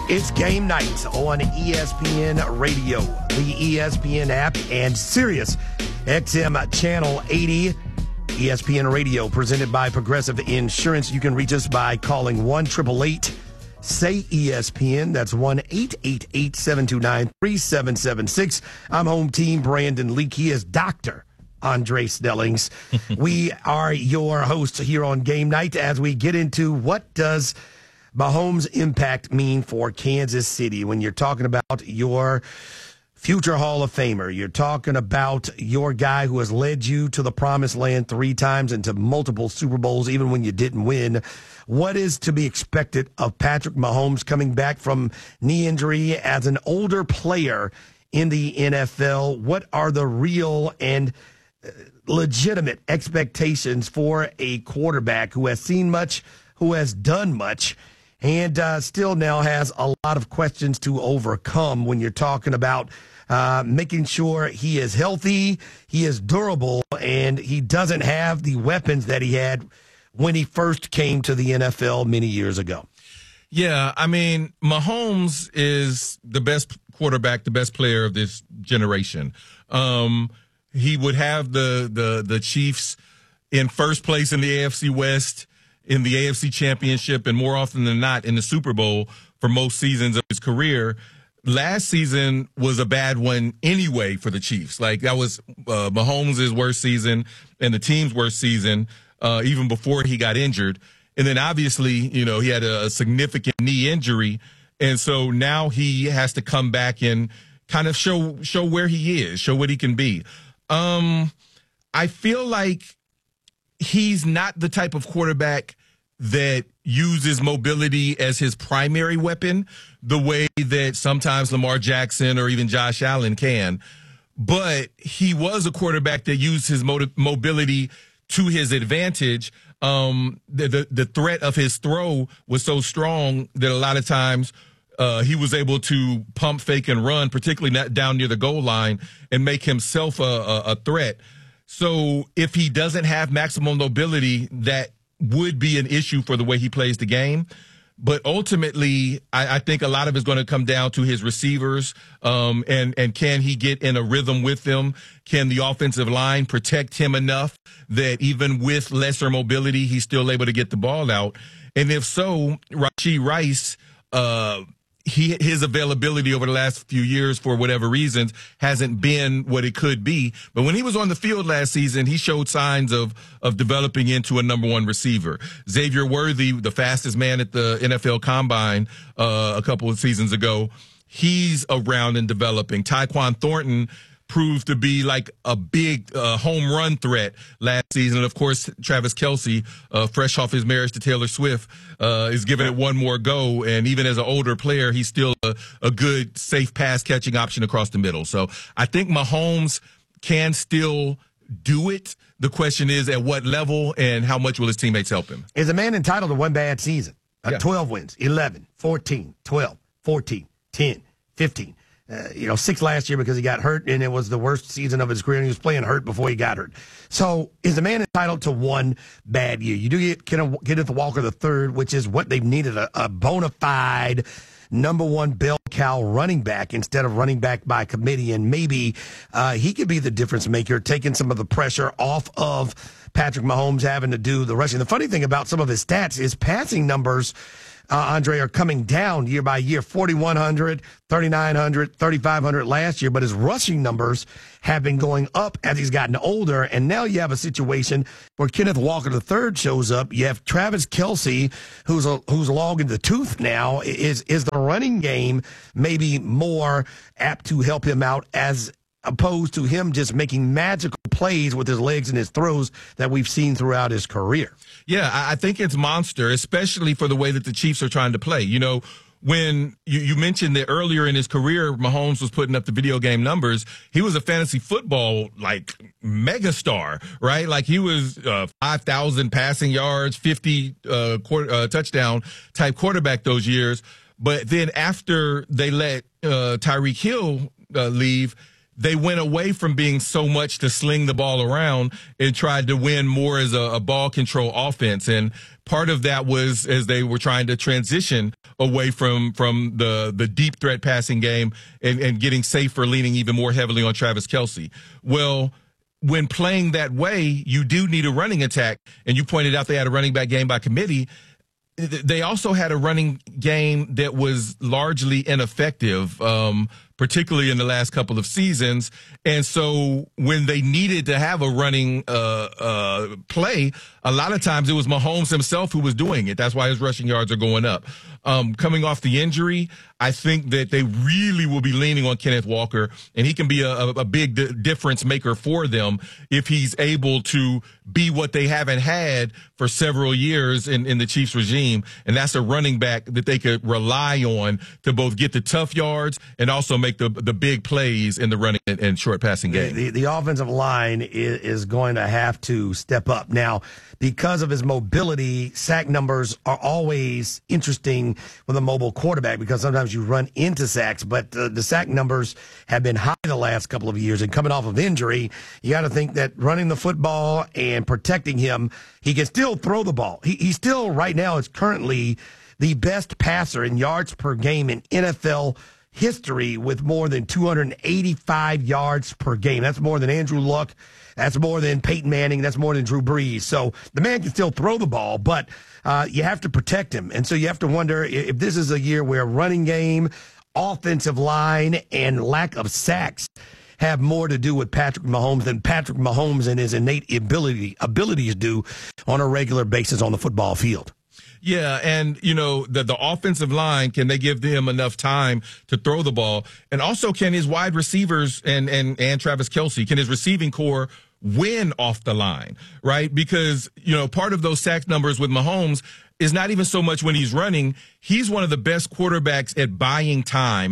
It's game night on ESPN Radio, the ESPN app, and Sirius XM Channel 80. ESPN Radio, presented by Progressive Insurance. You can reach us by calling 1-888-SAY-ESPN. That's 1-888-729-3776. I'm home team Brandon Leake. He is Dr. Andre Snellings. We are your hosts here on game night as we get into what does Mahomes' impact mean for Kansas City when you're talking about your future Hall of Famer. You're talking about your guy who has led you to the promised land 3 times and to multiple Super Bowls, even when you didn't win. What is to be expected of Patrick Mahomes coming back from knee injury as an older player in the NFL? What are the real and legitimate expectations for a quarterback who has seen much, who has done much, and still now has a lot of questions to overcome when you're talking about making sure he is healthy, he is durable, and he doesn't have the weapons that he had when he first came to the NFL many years ago. Yeah, I mean, Mahomes is the best quarterback, the best player of this generation. He would have the Chiefs in first place in the AFC West, in the AFC Championship, and more often than not in the Super Bowl for most seasons of his career. Last season was a bad one anyway for the Chiefs. Like, that was Mahomes' worst season and the team's worst season, even before he got injured. And then obviously, you know, he had a significant knee injury. And so now he has to come back and kind of show where he is, show what he can be. I feel like he's not the type of quarterback that uses mobility as his primary weapon the way that sometimes Lamar Jackson or even Josh Allen can. But he was a quarterback that used his mobility to his advantage. The threat of his throw was so strong that a lot of times he was able to pump, fake, and run, particularly down near the goal line, and make himself a threat. So if he doesn't have maximum mobility, that would be an issue for the way he plays the game. But ultimately, I think a lot of it is going to come down to his receivers, and can he get in a rhythm with them? Can the offensive line protect him enough that even with lesser mobility, he's still able to get the ball out? And if so, Rashee Rice, his availability over the last few years, for whatever reasons, hasn't been what it could be. But when he was on the field last season, he showed signs of developing into a number 1 receiver. Xavier Worthy, the fastest man at the NFL Combine a couple of seasons ago, he's around and developing. Tyquan Thornton proved to be like a big home run threat last season. And of course, Travis Kelce, fresh off his marriage to Taylor Swift, is giving it one more go. And even as an older player, he's still a good, safe pass catching option across the middle. So I think Mahomes can still do it. The question is at what level and how much will his teammates help him? Is a man entitled to one bad season? 12 wins, 11, 14, 12, 14, 10, 15. 6 last year because he got hurt, and it was the worst season of his career, and he was playing hurt before he got hurt. So is the man entitled to one bad year? You do get Kenneth Walker III, which is what they've needed, a bona fide number 1 bell cow running back instead of running back by committee, and maybe he could be the difference maker, taking some of the pressure off of Patrick Mahomes having to do the rushing. The funny thing about some of his stats is passing numbers, Andre, are coming down year by year. 4,100, 3,900, 3,500 last year, but his rushing numbers have been going up as he's gotten older. And now you have a situation where Kenneth Walker III shows up. You have Travis Kelce, who's long in the tooth now. Is the running game maybe more apt to help him out as opposed to him just making magical plays with his legs and his throws that we've seen throughout his career? Yeah, I think it's monster, especially for the way that the Chiefs are trying to play. You know, when you mentioned that earlier in his career, Mahomes was putting up the video game numbers, he was a fantasy football, like, megastar, right? Like, he was 5,000 passing yards, 50 touchdown type quarterback those years. But then after they let Tyreek Hill leave, they went away from being so much to sling the ball around and tried to win more as a ball control offense. And part of that was as they were trying to transition away from the deep threat passing game and getting safer, leaning even more heavily on Travis Kelce. Well, when playing that way, you do need a running attack. And you pointed out they had a running back game by committee. They also had a running game that was largely ineffective, particularly in the last couple of seasons. And so when they needed to have a running play, a lot of times it was Mahomes himself who was doing it. That's why his rushing yards are going up. Coming off the injury, I think that they really will be leaning on Kenneth Walker, and he can be a big difference maker for them if he's able to be what they haven't had for several years in the Chiefs regime, and that's a running back that they could rely on to both get the tough yards and also make the big plays in the running and short passing game. The offensive line is going to have to step up. Now, because of his mobility, sack numbers are always interesting with a mobile quarterback because sometimes you run into sacks, but the sack numbers have been high the last couple of years. And coming off of injury, you got to think that running the football and protecting him, he can still throw the ball. He still, right now, is currently the best passer in yards per game in NFL history with more than 285 yards per game. That's more than Andrew Luck. That's more than Peyton Manning. That's more than Drew Brees. So the man can still throw the ball, but you have to protect him. And so you have to wonder if this is a year where running game, offensive line, and lack of sacks have more to do with Patrick Mahomes than Patrick Mahomes and his innate abilities do on a regular basis on the football field. Yeah, and, the offensive line, can they give him enough time to throw the ball? And also, can his wide receivers and Travis Kelce, can his receiving core win off the line, right? Because, part of those sack numbers with Mahomes is not even so much when he's running. He's one of the best quarterbacks at buying time.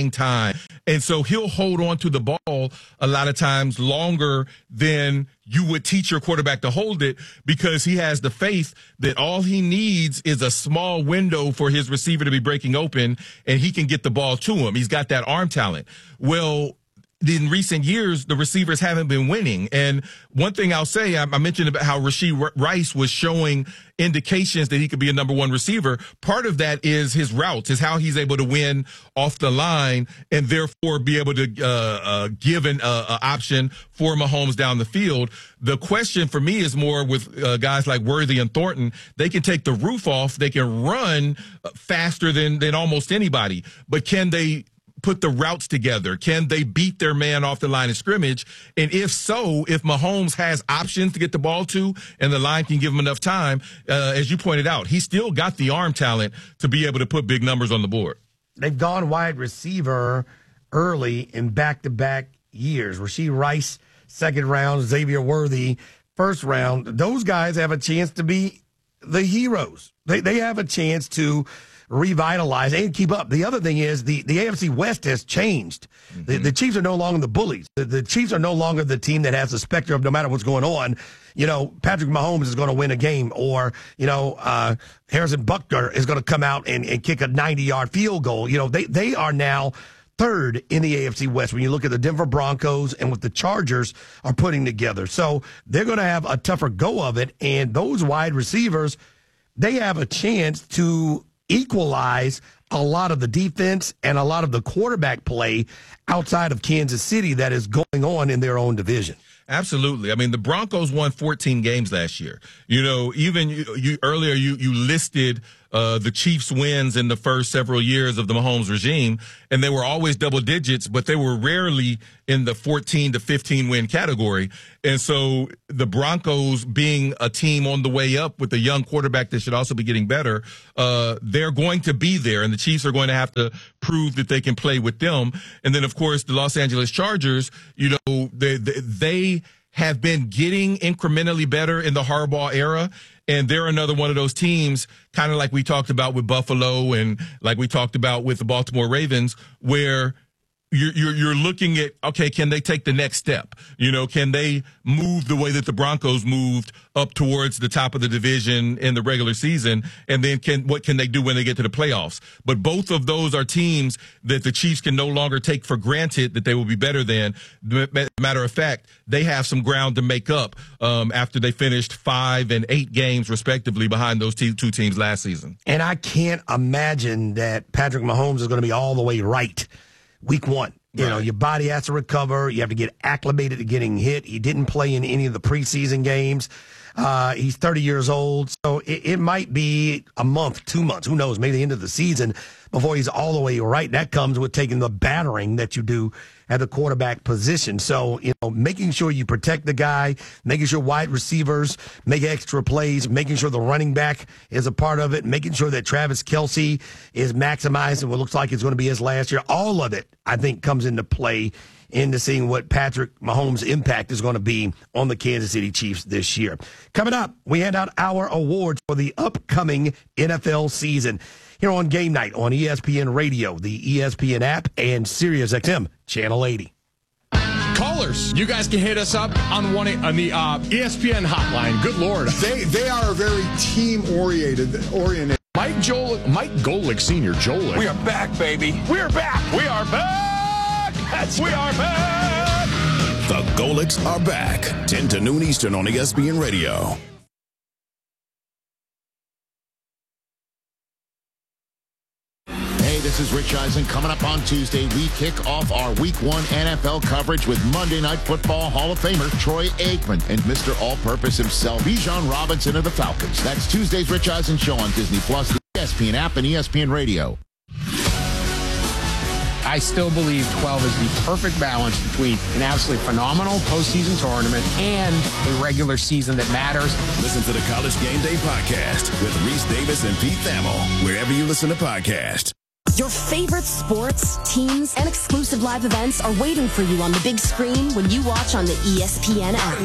And so he'll hold on to the ball a lot of times longer than you would teach your quarterback to hold it because he has the faith that all he needs is a small window for his receiver to be breaking open and he can get the ball to him. He's got that arm talent. Well, in recent years, the receivers haven't been winning. And one thing I'll say, I mentioned about how Rashee Rice was showing indications that he could be a number one receiver. Part of that is his routes, is how he's able to win off the line and therefore be able to give an option for Mahomes down the field. The question for me is more with guys like Worthy and Thornton. They can take the roof off. They can run faster than almost anybody. But can they put the routes together? Can they beat their man off the line of scrimmage? And if so, if Mahomes has options to get the ball to and the line can give him enough time, as you pointed out, he's still got the arm talent to be able to put big numbers on the board. They've gone wide receiver early in back-to-back years. Rashee Rice, second round, Xavier Worthy, first round. Those guys have a chance to be the heroes. They have a chance to revitalize and keep up. The other thing is the AFC West has changed. Mm-hmm. The Chiefs are no longer the bullies. The Chiefs are no longer the team that has the specter of no matter what's going on, Patrick Mahomes is going to win a game, or, Harrison Butker is going to come out and kick a 90-yard field goal. They are now third in the AFC West when you look at the Denver Broncos and what the Chargers are putting together. So they're going to have a tougher go of it, and those wide receivers, they have a chance to equalize a lot of the defense and a lot of the quarterback play outside of Kansas City that is going on in their own division. Absolutely. I mean, the Broncos won 14 games last year. Even you earlier, you listed the Chiefs' wins in the first several years of the Mahomes regime, and they were always double digits, but they were rarely in the 14 to 15 win category. And so the Broncos, being a team on the way up with a young quarterback that should also be getting better, they're going to be there, and the Chiefs are going to have to prove that they can play with them. And then, of course, the Los Angeles Chargers, they have been getting incrementally better in the Harbaugh era. And they're another one of those teams, kind of like we talked about with Buffalo and like we talked about with the Baltimore Ravens, where you're looking at, okay, can they take the next step? Can they move the way that the Broncos moved up towards the top of the division in the regular season? And then what can they do when they get to the playoffs? But both of those are teams that the Chiefs can no longer take for granted that they will be better than. Matter of fact, they have some ground to make up after they finished 5 and 8 games respectively behind those two teams last season. And I can't imagine that Patrick Mahomes is going to be all the way right week one. Your body has to recover. You have to get acclimated to getting hit. He didn't play in any of the preseason games. He's 30 years old, so it might be a month, 2 months, who knows, maybe the end of the season before he's all the way right. That comes with taking the battering that you do at the quarterback position. So, making sure you protect the guy, making sure wide receivers make extra plays, making sure the running back is a part of it, making sure that Travis Kelce is maximizing what looks like it's going to be his last year. All of it, I think, comes into play into seeing what Patrick Mahomes' impact is going to be on the Kansas City Chiefs this year. Coming up, we hand out our awards for the upcoming NFL season here on Game Night on ESPN Radio, the ESPN app, and SiriusXM Channel 80. Callers, you guys can hit us up on the ESPN hotline. Good Lord. They are very team-oriented. Mike Golick Sr., Jolick. We are back, baby. We are back. We are back. We are back. The Golicks are back. 10 to noon Eastern on ESPN Radio. Hey, this is Rich Eisen. Coming up on Tuesday, we kick off our Week 1 NFL coverage with Monday Night Football Hall of Famer Troy Aikman and Mr. All-Purpose himself, Bijan Robinson of the Falcons. That's Tuesday's Rich Eisen Show on Disney+, the ESPN app, and ESPN Radio. I still believe 12 is the perfect balance between an absolutely phenomenal postseason tournament and a regular season that matters. Listen to the College Game Day podcast with Reese Davis and Pete Thamel, wherever you listen to podcasts. Your favorite sports, teams, and exclusive live events are waiting for you on the big screen when you watch on the ESPN app.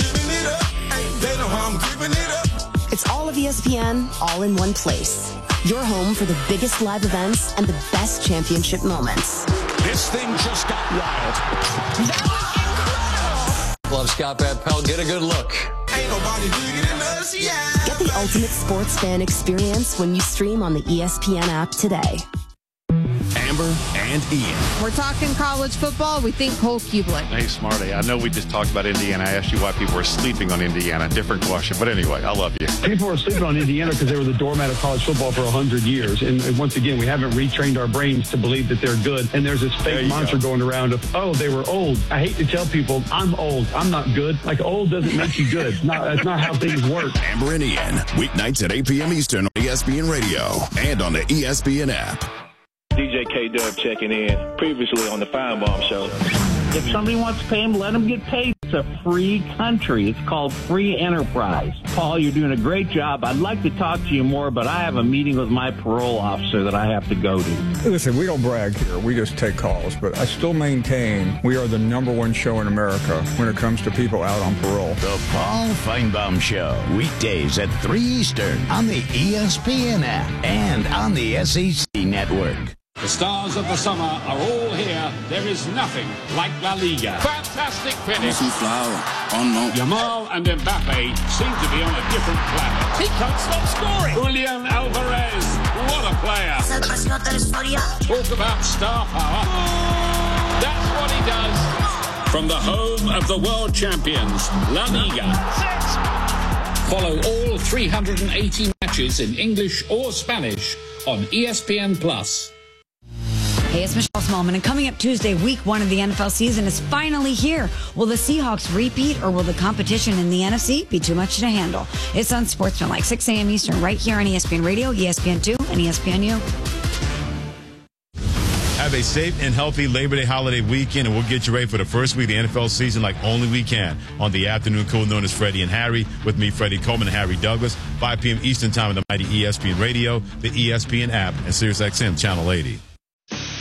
It's all of ESPN, all in one place. Your home for the biggest live events and the best championship moments. This thing just got wild. That was incredible. Love Scott Van Pelt. Get a good look. Ain't nobody bigger than us, yeah. Get the ultimate sports fan experience when you stream on the ESPN app today. Amber and Ian. We're talking college football. We think Cole Kublik. Hey, Smarty, I know we just talked about Indiana. I asked you why people were sleeping on Indiana. Different question. But anyway, I love you. People are sleeping on Indiana because they were the doormat of college football for 100 years. And once again, we haven't retrained our brains to believe that they're good. And there's this fake monster going around of, oh, they were old. I hate to tell people, I'm old. I'm not good. Like, old doesn't make you good. That's not how things work. Amber and Ian, weeknights at 8 p.m. Eastern on ESPN Radio and on the ESPN app. DJ K-Dub checking in, previously on the Feinbaum Show. If somebody wants to pay him, let him get paid. It's a free country. It's called free enterprise. Paul, you're doing a great job. I'd like to talk to you more, but I have a meeting with my parole officer that I have to go to. Listen, we don't brag here. We just take calls. But I still maintain we are the #1 show in America when it comes to people out on parole. The Paul Feinbaum Show, weekdays at 3 Eastern on the ESPN app and on the SEC Network. The stars of the summer are all here. There is nothing like La Liga. Fantastic finish. Yamal and Mbappe seem to be on a different planet. He can't stop scoring. Julian Alvarez, what a player. Talk about star power. That's what he does. From the home of the world champions, La Liga. Follow all 380 matches in English or Spanish on ESPN+. Hey, it's Michelle Smallman, and coming up Tuesday, week 1 of the NFL season is finally here. Will the Seahawks repeat, or will the competition in the NFC be too much to handle? It's on Sportsmanlike, 6 a.m. Eastern, right here on ESPN Radio, ESPN2, and ESPNU. Have a safe and healthy Labor Day holiday weekend, and we'll get you ready for the first week of the NFL season like only we can on the afternoon crew known as Freddie and Harry, with me, Freddie Coleman, and Harry Douglas, 5 p.m. Eastern Time on the mighty ESPN Radio, the ESPN app, and SiriusXM Channel 80.